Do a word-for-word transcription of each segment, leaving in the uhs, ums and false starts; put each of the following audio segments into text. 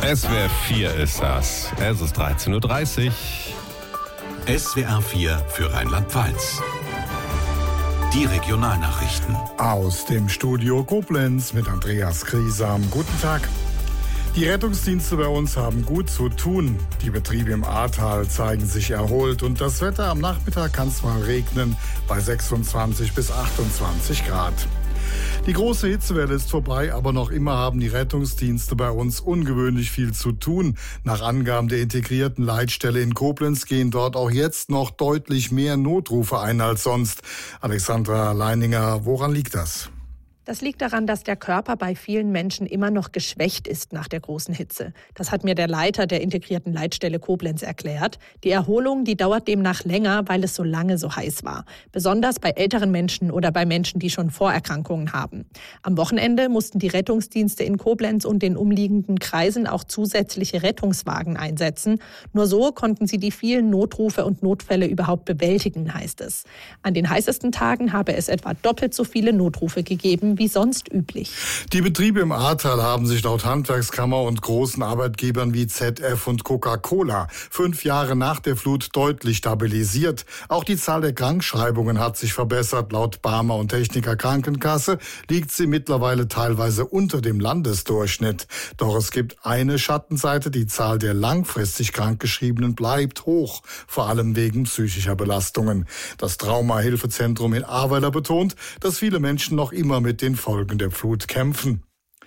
S W R vier ist das. Es ist dreizehn Uhr dreißig. S W R vier für Rheinland-Pfalz. Die Regionalnachrichten. Aus dem Studio Koblenz mit Andreas Griesam. Guten Tag. Die Rettungsdienste bei uns haben gut zu tun. Die Betriebe im Ahrtal zeigen sich erholt und das Wetter am Nachmittag kann es mal regnen bei sechsundzwanzig bis achtundzwanzig Grad. Die große Hitzewelle ist vorbei, aber noch immer haben die Rettungsdienste bei uns ungewöhnlich viel zu tun. Nach Angaben der integrierten Leitstelle in Koblenz gehen dort auch jetzt noch deutlich mehr Notrufe ein als sonst. Alexandra Leininger, woran liegt das? Das liegt daran, dass der Körper bei vielen Menschen immer noch geschwächt ist nach der großen Hitze. Das hat mir der Leiter der integrierten Leitstelle Koblenz erklärt. Die Erholung, die dauert demnach länger, weil es so lange so heiß war. Besonders bei älteren Menschen oder bei Menschen, die schon Vorerkrankungen haben. Am Wochenende mussten die Rettungsdienste in Koblenz und den umliegenden Kreisen auch zusätzliche Rettungswagen einsetzen. Nur so konnten sie die vielen Notrufe und Notfälle überhaupt bewältigen, heißt es. An den heißesten Tagen habe es etwa doppelt so viele Notrufe gegeben wie sonst üblich. Die Betriebe im Ahrtal haben sich laut Handwerkskammer und großen Arbeitgebern wie Z F und Coca-Cola fünf Jahre nach der Flut deutlich stabilisiert. Auch die Zahl der Krankschreibungen hat sich verbessert. Laut Barmer und Techniker Krankenkasse liegt sie mittlerweile teilweise unter dem Landesdurchschnitt. Doch es gibt eine Schattenseite. Die Zahl der langfristig Krankgeschriebenen bleibt hoch, vor allem wegen psychischer Belastungen. Das Traumahilfezentrum in Ahrweiler betont, dass viele Menschen noch immer mit den Folgen der Flut kämpfen.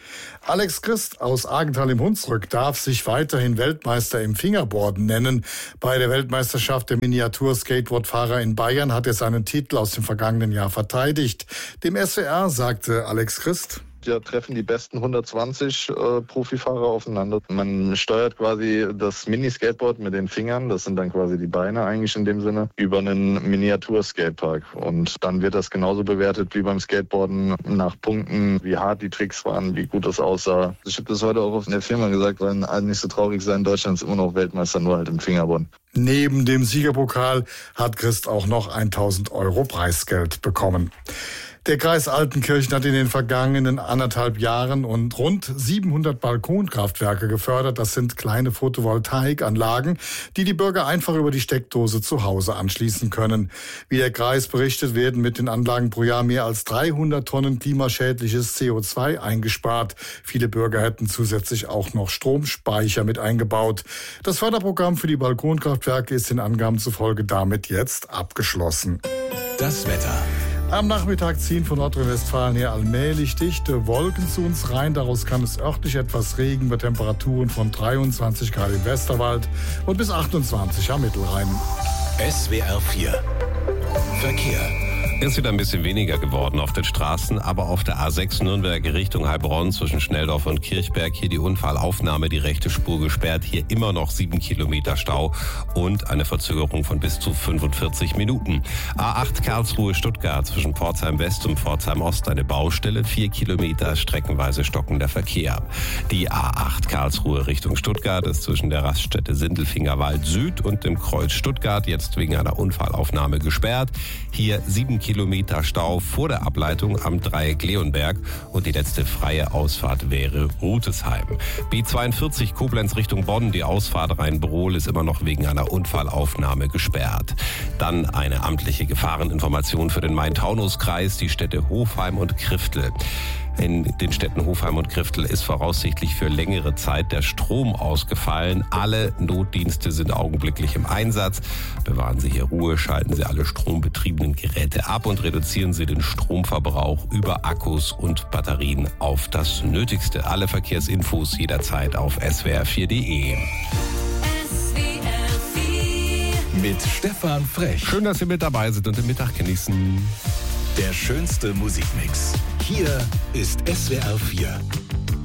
Alex Christ aus Argenthal im Hunsrück darf sich weiterhin Weltmeister im Fingerboarden nennen. Bei der Weltmeisterschaft der Miniatur-Skateboardfahrer in Bayern hat er seinen Titel aus dem vergangenen Jahr verteidigt. Dem S W R sagte Alex Christ: Da treffen die besten hundertzwanzig äh, Profifahrer aufeinander. Man steuert quasi das Mini-Skateboard mit den Fingern, das sind dann quasi die Beine eigentlich in dem Sinne, über einen Miniatur-Skatepark. Und dann wird das genauso bewertet wie beim Skateboarden nach Punkten, wie hart die Tricks waren, wie gut das aussah. Ich habe das heute auch auf der Firma gesagt, weil alle nicht so traurig sein, Deutschland ist immer noch Weltmeister, nur halt im Fingerboard. Neben dem Siegerpokal hat Christ auch noch tausend Euro Preisgeld bekommen. Der Kreis Altenkirchen hat in den vergangenen anderthalb Jahren und rund siebenhundert Balkonkraftwerke gefördert. Das sind kleine Photovoltaikanlagen, die die Bürger einfach über die Steckdose zu Hause anschließen können. Wie der Kreis berichtet, werden mit den Anlagen pro Jahr mehr als dreihundert Tonnen klimaschädliches C O zwei eingespart. Viele Bürger hätten zusätzlich auch noch Stromspeicher mit eingebaut. Das Förderprogramm für die Balkonkraftwerke ist den Angaben zufolge damit jetzt abgeschlossen. Das Wetter. Am Nachmittag ziehen von Nordrhein-Westfalen her allmählich dichte Wolken zu uns rein. Daraus kann es örtlich etwas Regen bei Temperaturen von dreiundzwanzig Grad im Westerwald und bis achtundzwanzig am Mittelrhein. S W R vier Verkehr. Ist wieder ein bisschen weniger geworden auf den Straßen, aber auf der A sechs Nürnberg Richtung Heilbronn zwischen Schnelldorf und Kirchberg hier die Unfallaufnahme, die rechte Spur gesperrt, hier immer noch sieben Kilometer Stau und eine Verzögerung von bis zu fünfundvierzig Minuten. A acht Karlsruhe Stuttgart zwischen Pforzheim West und Pforzheim Ost eine Baustelle, vier Kilometer streckenweise stockender Verkehr. Die A acht Karlsruhe Richtung Stuttgart ist zwischen der Raststätte Sindelfingerwald Süd und dem Kreuz Stuttgart jetzt wegen einer Unfallaufnahme gesperrt. Hier sieben Kilometer Stau vor der Ableitung am Dreieck Leonberg und die letzte freie Ausfahrt wäre Rutesheim. B zweiundvierzig Koblenz Richtung Bonn, die Ausfahrt Rhein-Brohl ist immer noch wegen einer Unfallaufnahme gesperrt. Dann eine amtliche Gefahreninformation für den Main-Taunus-Kreis, die Städte Hofheim und Kriftel. In den Städten Hofheim und Kriftel ist voraussichtlich für längere Zeit der Strom ausgefallen. Alle Notdienste sind augenblicklich im Einsatz. Bewahren Sie hier Ruhe, schalten Sie alle strombetriebenen Geräte ab und reduzieren Sie den Stromverbrauch über Akkus und Batterien auf das Nötigste. Alle Verkehrsinfos jederzeit auf S W R vier Punkt de. Mit Stefan Frech. Schön, dass Sie mit dabei sind und den Mittag genießen. Der schönste Musikmix. Hier ist S W R vier.